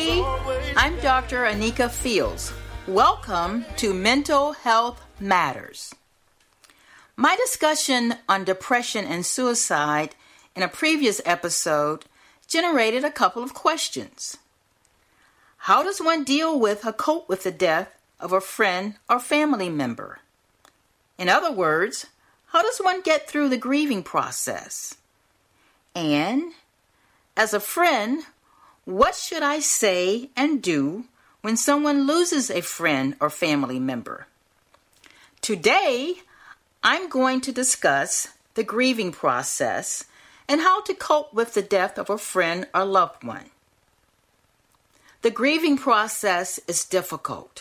Hi, I'm Dr. Anika Fields. Welcome to Mental Health Matters. My discussion on depression and suicide in a previous episode generated a couple of questions. How does one deal with or cope with the death of a friend or family member? In other words, how does one get through the grieving process? And, as a friend, what should I say and do when someone loses a friend or family member? Today, I'm going to discuss the grieving process and how to cope with the death of a friend or loved one. The grieving process is difficult.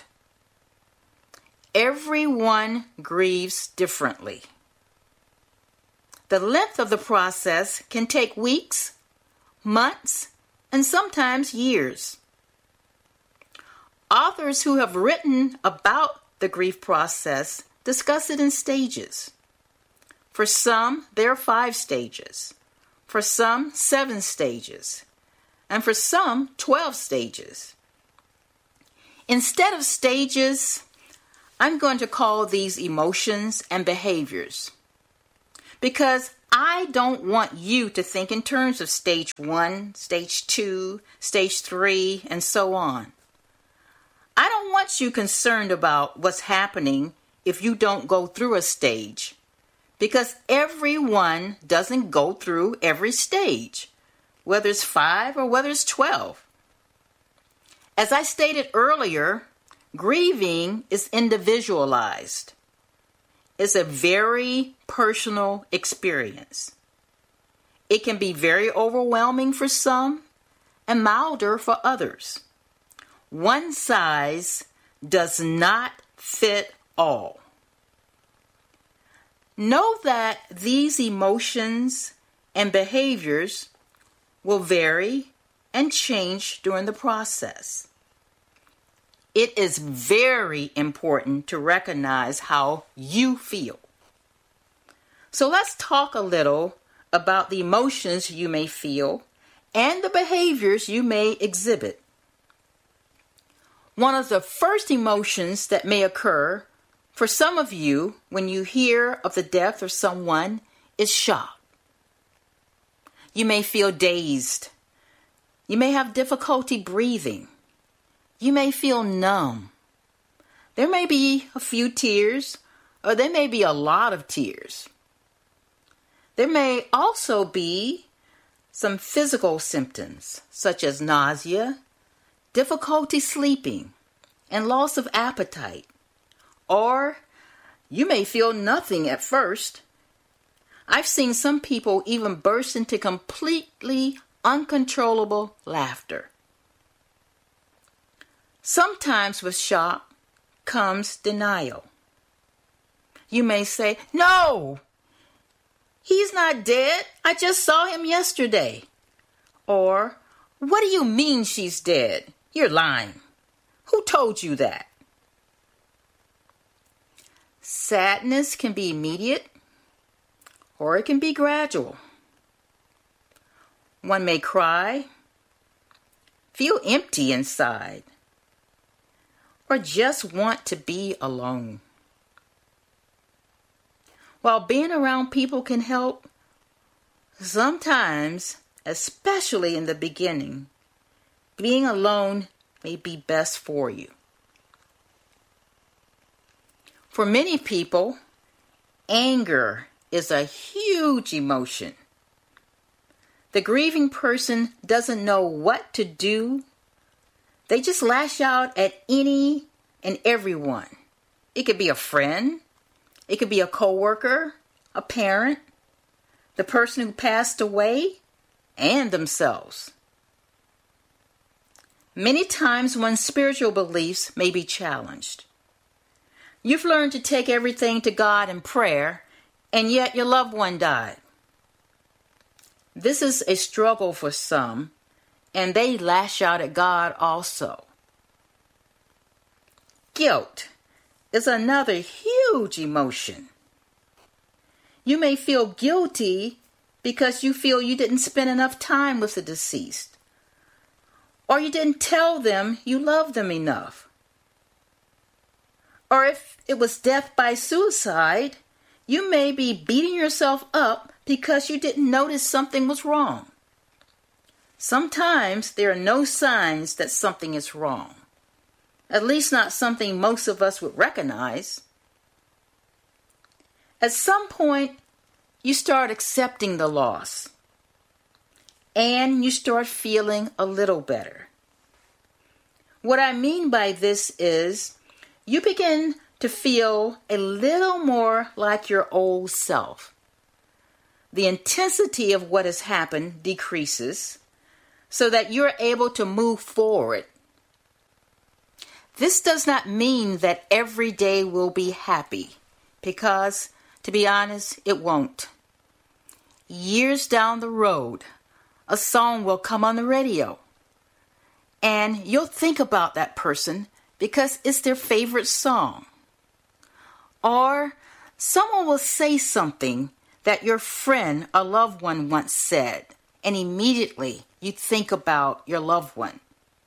Everyone grieves differently. The length of the process can take weeks, months, and sometimes years. Authors who have written about the grief process discuss it in stages. For some, there are 5 stages. For some, 7 stages. And for some, 12 stages. Instead of stages, I'm going to call these emotions and behaviors, because I don't want you to think in terms of stage 1, stage 2, stage 3, and so on. I don't want you concerned about what's happening if you don't go through a stage, because everyone doesn't go through every stage, whether it's 5 or whether it's 12. As I stated earlier, grieving is individualized. It's a very personal experience. It can be very overwhelming for some and milder for others. One size does not fit all. Know that these emotions and behaviors will vary and change during the process. It is very important to recognize how you feel. So let's talk a little about the emotions you may feel and the behaviors you may exhibit. One of the first emotions that may occur for some of you when you hear of the death of someone is shock. You may feel dazed. You may have difficulty breathing. You may feel numb. There may be a few tears, or there may be a lot of tears. There may also be some physical symptoms, such as nausea, difficulty sleeping, and loss of appetite. Or you may feel nothing at first. I've seen some people even burst into completely uncontrollable laughter. Sometimes with shock comes denial. You may say, "No, he's not dead. I just saw him yesterday." Or, "What do you mean she's dead? You're lying. Who told you that?" Sadness can be immediate, or it can be gradual. One may cry, feel empty inside, or just want to be alone. While being around people can help, sometimes, especially in the beginning, being alone may be best for you. For many people, anger is a huge emotion. The grieving person doesn't know what to do. They just lash out at any and everyone. It could be a friend. It could be a coworker, a parent, the person who passed away, and themselves. Many times one's spiritual beliefs may be challenged. You've learned to take everything to God in prayer, and yet your loved one died. This is a struggle for some, and they lash out at God also. Guilt is another huge emotion. You may feel guilty because you feel you didn't spend enough time with the deceased, or you didn't tell them you loved them enough. Or if it was death by suicide, you may be beating yourself up because you didn't notice something was wrong. Sometimes there are no signs that something is wrong. At least not something most of us would recognize. At some point, you start accepting the loss. And you start feeling a little better. What I mean by this is you begin to feel a little more like your old self. The intensity of what has happened decreases so that you're able to move forward. This does not mean that every day will be happy, because, to be honest, it won't. Years down the road, a song will come on the radio, and you'll think about that person because it's their favorite song. Or someone will say something that your friend or loved one once said, and immediately you think about your loved one.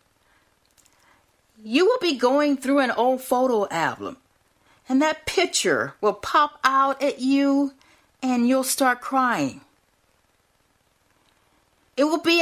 You will be going through an old photo album, and that picture will pop out at you, and you'll start crying. It will be